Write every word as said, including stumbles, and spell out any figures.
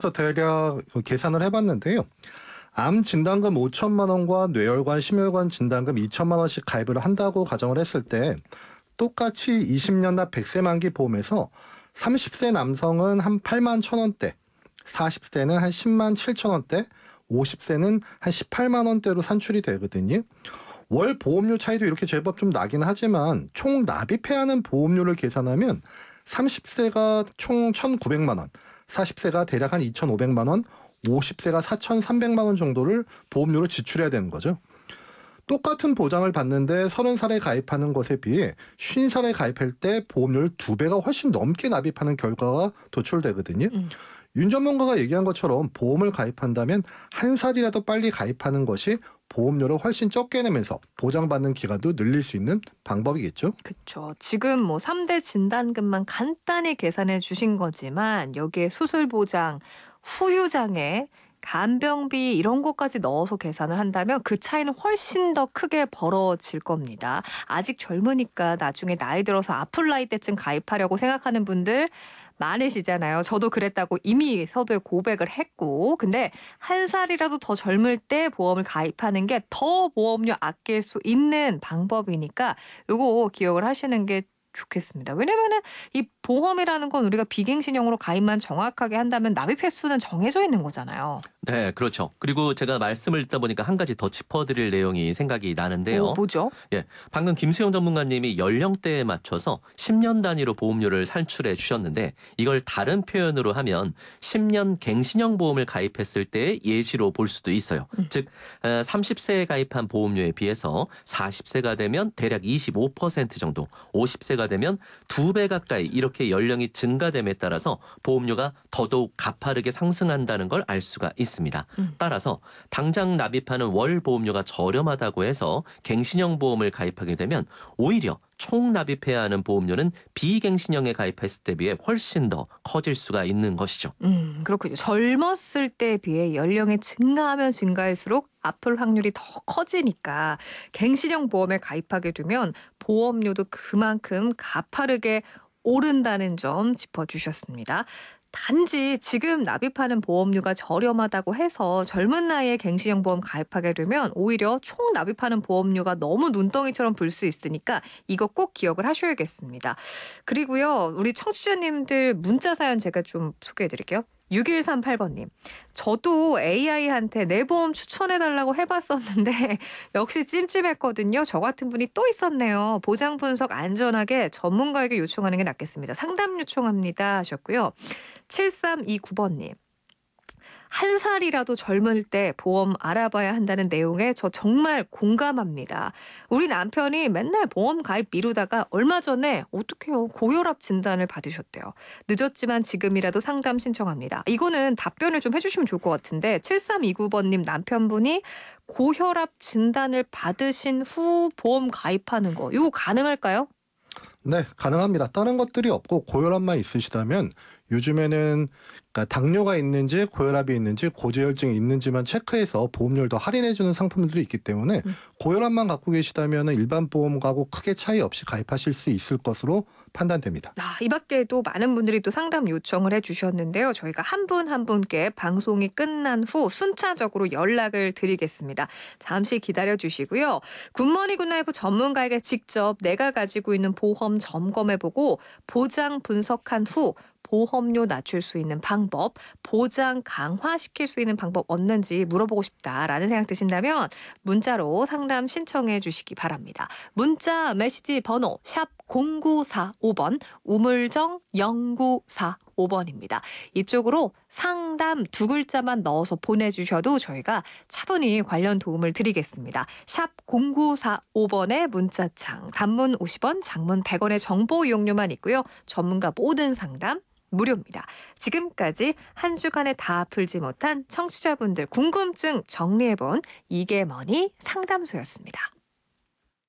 그래서 대략 계산을 해봤는데요. 암 진단금 오천만 원과 뇌혈관, 심혈관 진단금 이천만 원씩 가입을 한다고 가정을 했을 때 똑같이 이십 년 납 백 세 만기 보험에서 삼십 세 남성은 한 팔만 천 원대, 사십 세는 한 십만 칠천 원대, 오십 세는 한 십팔만 원대로 산출이 되거든요. 월 보험료 차이도 이렇게 제법 좀 나긴 하지만 총 납입해야 하는 보험료를 계산하면 삼십 세가 총 천구백만 원, 사십 세가 대략 한 이천오백만 원, 오십 세가 사천삼백만 원 정도를 보험료로 지출해야 되는 거죠. 똑같은 보장을 받는데 서른 살에 가입하는 것에 비해 쉰 살에 가입할 때 보험료를 두 배가 훨씬 넘게 납입하는 결과가 도출되거든요. 음. 윤 전문가가 얘기한 것처럼 보험을 가입한다면 한 살이라도 빨리 가입하는 것이 보험료를 훨씬 적게 내면서 보장받는 기간도 늘릴 수 있는 방법이겠죠. 그쵸. 지금 뭐 삼 대 진단금만 간단히 계산해 주신 거지만 여기에 수술 보장, 후유장애, 간병비 이런 것까지 넣어서 계산을 한다면 그 차이는 훨씬 더 크게 벌어질 겁니다. 아직 젊으니까 나중에 나이 들어서 아플 나이 때쯤 가입하려고 생각하는 분들 많으시잖아요. 저도 그랬다고 이미 서두에 고백을 했고. 근데 한 살이라도 더 젊을 때 보험을 가입하는 게 더 보험료 아낄 수 있는 방법이니까 요거 기억을 하시는 게 좋겠습니다. 왜냐면은 이 보험이라는 건 우리가 비갱신형으로 가입만 정확하게 한다면 납입 횟수는 정해져 있는 거잖아요. 네, 그렇죠. 그리고 제가 말씀을 듣다 보니까 한 가지 더 짚어드릴 내용이 생각이 오, 나는데요. 뭐죠? 예, 방금 김수영 전문가님이 연령대에 맞춰서 십 년 단위로 보험료를 산출해 주셨는데 이걸 다른 표현으로 하면 십 년 갱신형 보험을 가입했을 때의 예시로 볼 수도 있어요. 음. 즉 삼십 세에 가입한 보험료에 비해서 사십 세가 되면 대략 이십오 퍼센트 정도, 오십 세가 되면 두 배 가까이 이렇게 연령이 증가됨에 따라서 보험료가 더더욱 가파르게 상승한다는 걸 알 수가 있습니다. 음. 따라서 당장 납입하는 월 보험료가 저렴하다고 해서 갱신형 보험을 가입하게 되면 오히려 총 납입해야 하는 보험료는 비갱신형에 가입했을 때 비해 훨씬 더 커질 수가 있는 것이죠. 음, 그렇군요. 젊었을 때에 비해 연령이 증가하면 증가할수록 아플 확률이 더 커지니까 갱신형 보험에 가입하게 되면 보험료도 그만큼 가파르게 오른다는 점 짚어주셨습니다. 단지 지금 납입하는 보험료가 저렴하다고 해서 젊은 나이에 갱신형 보험 가입하게 되면 오히려 총 납입하는 보험료가 너무 눈덩이처럼 불 수 있으니까 이거 꼭 기억을 하셔야겠습니다. 그리고요, 우리 청취자님들 문자 사연 제가 좀 소개해드릴게요. 육일삼팔 번님. 저도 에이아이한테 내 보험 추천해달라고 해봤었는데 역시 찜찜했거든요. 저 같은 분이 또 있었네요. 보장 분석 안전하게 전문가에게 요청하는 게 낫겠습니다. 상담 요청합니다 하셨고요. 칠삼이구 번님. 한 살이라도 젊을 때 보험 알아봐야 한다는 내용에 저 정말 공감합니다. 우리 남편이 맨날 보험 가입 미루다가 얼마 전에 어떡해요, 고혈압 진단을 받으셨대요. 늦었지만 지금이라도 상담 신청합니다. 이거는 답변을 좀 해주시면 좋을 것 같은데 칠삼이구 번님 남편분이 고혈압 진단을 받으신 후 보험 가입하는 거 이거 가능할까요? 네, 가능합니다. 다른 것들이 없고 고혈압만 있으시다면 요즘에는 그러니까 당뇨가 있는지 고혈압이 있는지 고지혈증이 있는지만 체크해서 보험료를 더 할인해주는 상품들이 있기 때문에 음. 고혈압만 갖고 계시다면 일반 보험하고 크게 차이 없이 가입하실 수 있을 것으로 판단됩니다. 아, 이 밖에도 많은 분들이 또 상담 요청을 해주셨는데요. 저희가 한 분 한 분께 방송이 끝난 후 순차적으로 연락을 드리겠습니다. 잠시 기다려주시고요. 굿모닝 굿나이프 전문가에게 직접 내가 가지고 있는 보험 점검해보고 보장 분석한 후 보험료 낮출 수 있는 방법, 보장 강화시킬 수 있는 방법 없는지 물어보고 싶다라는 생각 드신다면 문자로 상담 신청해 주시기 바랍니다. 문자 메시지 번호 샵 공구사오 번, 우물정 영구사오 번입니다. 이쪽으로 상담 두 글자만 넣어서 보내주셔도 저희가 차분히 관련 도움을 드리겠습니다. 샵 공구사오 번의 문자창, 단문 오십 원, 장문 백 원의 정보 이용료만 있고요. 전문가 모든 상담 무료입니다. 지금까지 한 주간에 다 풀지 못한 청취자분들 궁금증 정리해본 이게 뭐니 상담소였습니다.